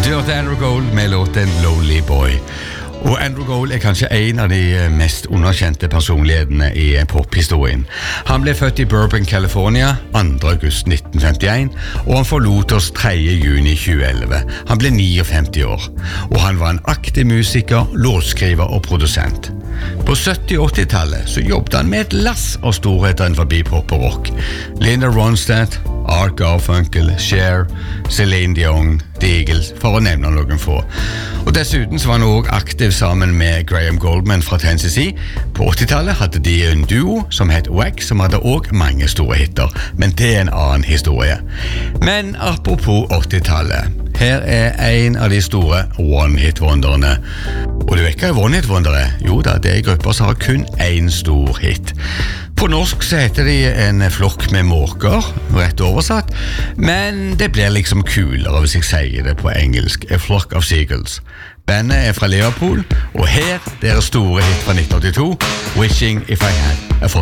hørte Andrew Gold med låten Lonely Boy. Og Andrew Gold kanskje en av de mest underkjente personlighetene i pophistorien. Han ble født i Burbank, California 2. august 1951, og han forlot oss 3. juni 2011. Han ble 59 år, og han var en aktiv musiker, låtskriver og produsent. På 70- og 80-tallet så jobbet han med et lass av storheter innenfor pop og rock. Linda Ronstadt, Art Garfunkel, Cher, Celine Dion, The Eagles, for å nevne noen få. Og dessuten så var han også aktiv sammen med Graham Goldman fra Tennessee. På 80-tallet hadde de en duo som het Wax, som hadde også mange store hitter, men det en annen historie. Men apropos 80-tallet, her en av de store one-hit-wonderne. Og du vet hva one-hit-wondere? Jo da, det grupper som har kun en stor hit. På norsk så heter de en flokk med måker, rett oversatt, men det blir liksom kulere hvis jeg sier det på engelsk, A Flock of Seagulls. Bandet fra Liverpool, og her deres store hit fra 1982, Wishing If I Had a